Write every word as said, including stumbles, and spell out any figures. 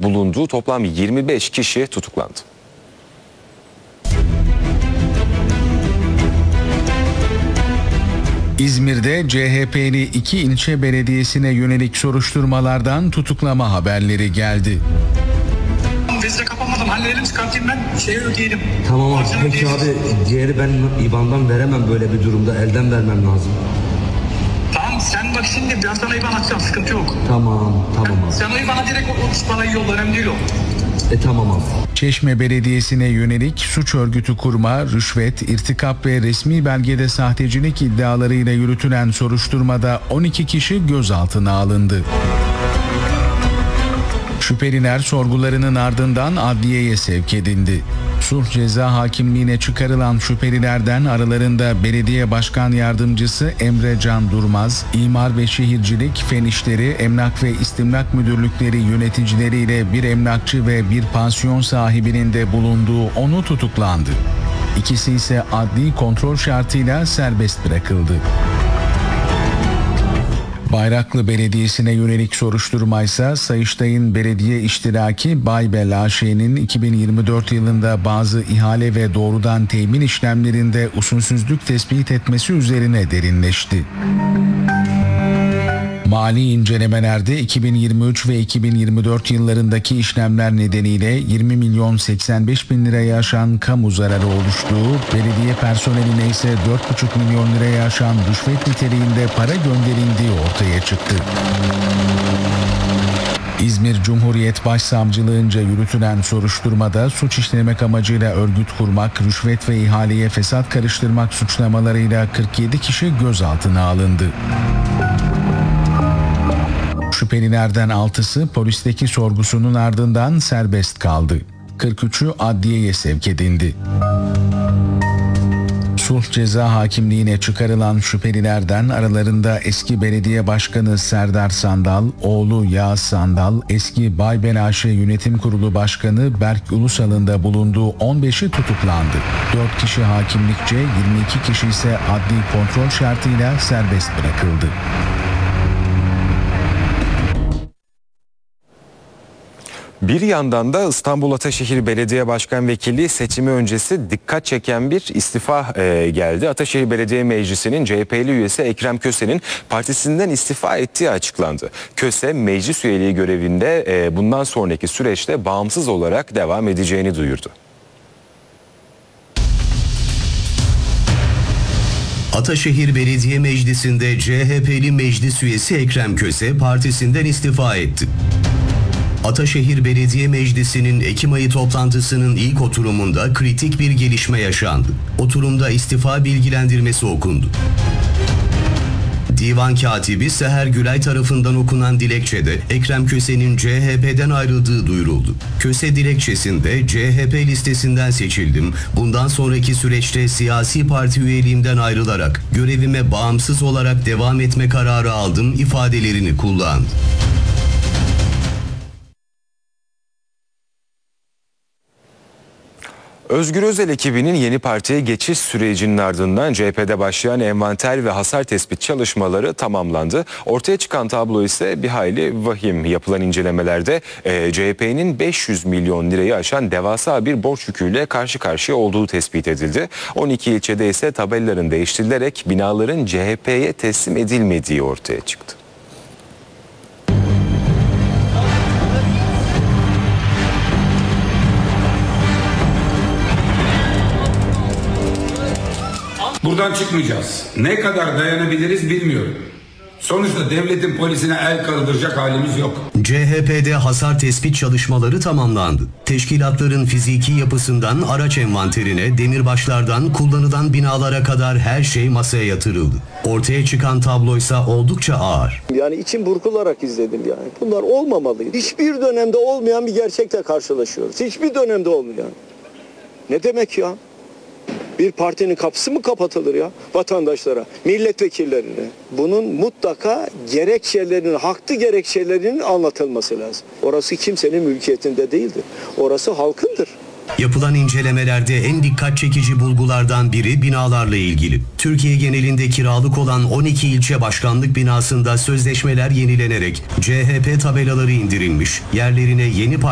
bulunduğu toplam yirmi beş kişi tutuklandı. İzmir'de C H P'li iki ilçe belediyesine yönelik soruşturmalardan tutuklama haberleri geldi. Vezire kapanmadan halledelim, çıkartayım ben, şeyi ödeyelim. Tamam abi, Harcını peki ödeyelim. abi diğeri ben İ B A N'dan veremem böyle bir durumda, elden vermem lazım. Tamam, sen bak şimdi ben sana İ B A N atacağım, sıkıntı yok. Tamam, tamam abi. Sen o İ B A N''a direkt o, o parayı yolla, önemli değil o. E tamam abi. Çeşme Belediyesi'ne yönelik suç örgütü kurma, rüşvet, irtikap ve resmi belgede sahtecilik iddialarıyla yürütülen soruşturmada on iki kişi gözaltına alındı. Şüpheliler sorgularının ardından adliyeye sevk edildi. Sulh Ceza Hakimliğine çıkarılan şüphelilerden aralarında Belediye Başkan Yardımcısı Emre Can Durmaz, İmar ve Şehircilik, Fen İşleri, Emlak ve İstimlak Müdürlükleri yöneticileriyle bir emlakçı ve bir pansiyon sahibinin de bulunduğu onu tutuklandı. İkisi ise adli kontrol şartıyla serbest bırakıldı. Bayraklı Belediyesi'ne yönelik soruşturmaysa Sayıştay'ın belediye iştiraki Baybel A Ş'nin iki bin yirmi dört yılında bazı ihale ve doğrudan temin işlemlerinde usulsüzlük tespit etmesi üzerine derinleşti. Mali incelemelerde iki bin yirmi üç ve iki bin yirmi dört yıllarındaki işlemler nedeniyle yirmi milyon seksen beş bin liraya aşan kamu zararı oluştuğu, belediye personeline ise dört buçuk milyon liraya aşan rüşvet niteliğinde para gönderildiği ortaya çıktı. İzmir Cumhuriyet Başsavcılığınca yürütülen soruşturmada suç işlemek amacıyla örgüt kurmak, rüşvet ve ihaleye fesat karıştırmak suçlamalarıyla kırk yedi kişi gözaltına alındı. Şüphelilerden altısı polisteki sorgusunun ardından serbest kaldı. kırk üçü adliyeye sevk edildi. Sulh Ceza Hakimliğine çıkarılan şüphelilerden aralarında eski belediye başkanı Serdar Sandal, oğlu Yağız Sandal, eski Baybel A Ş Yönetim Kurulu Başkanı Berk Ulusal'ın da bulunduğu on beşi tutuklandı. dört kişi hakimlikçe, yirmi iki kişi ise adli kontrol şartıyla serbest bırakıldı. Bir yandan da İstanbul Ataşehir Belediye Başkan Vekili seçimi öncesi dikkat çeken bir istifa e, geldi. Ataşehir Belediye Meclisi'nin C H P'li üyesi Ekrem Köse'nin partisinden istifa ettiği açıklandı. Köse meclis üyeliği görevinde e, bundan sonraki süreçte bağımsız olarak devam edeceğini duyurdu. Ataşehir Belediye Meclisi'nde C H P'li meclis üyesi Ekrem Köse partisinden istifa etti. Ataşehir Belediye Meclisi'nin Ekim ayı toplantısının ilk oturumunda kritik bir gelişme yaşandı. Oturumda istifa bilgilendirmesi okundu. Divan Katibi Seher Gülay tarafından okunan dilekçede Ekrem Köse'nin C H P'den ayrıldığı duyuruldu. Köse dilekçesinde C H P listesinden seçildim. Bundan sonraki süreçte siyasi parti üyeliğimden ayrılarak görevime bağımsız olarak devam etme kararı aldım ifadelerini kullandı. Özgür Özel ekibinin yeni partiye geçiş sürecinin ardından C H P'de başlayan envanter ve hasar tespit çalışmaları tamamlandı. Ortaya çıkan tablo ise bir hayli vahim. Yapılan incelemelerde e, C H P'nin beş yüz milyon lirayı aşan devasa bir borç yüküyle karşı karşıya olduğu tespit edildi. on iki ilçede ise tabelaların değiştirilerek binaların C H P'ye teslim edilmediği ortaya çıktı. Buradan çıkmayacağız. Ne kadar dayanabiliriz bilmiyorum. Sonuçta devletin polisine el kaldıracak halimiz yok. C H P'de hasar tespit çalışmaları tamamlandı. Teşkilatların fiziki yapısından araç envanterine, demirbaşlardan kullanılan binalara kadar her şey masaya yatırıldı. Ortaya çıkan tabloysa oldukça ağır. Yani içim burkularak izledim yani. Bunlar olmamalıydı. Hiçbir dönemde olmayan bir gerçekle karşılaşıyoruz. Hiçbir dönemde olmayan. Ne demek ya? Bir partinin kapısı mı kapatılır ya vatandaşlara, milletvekillerine? Bunun mutlaka gerekçelerinin, haklı gerekçelerinin anlatılması lazım. Orası kimsenin mülkiyetinde değildir. Orası halkındır. Yapılan incelemelerde en dikkat çekici bulgulardan biri binalarla ilgili. Türkiye genelinde kiralık olan on iki ilçe başkanlık binasında sözleşmeler yenilenerek C H P tabelaları indirilmiş, yerlerine yeni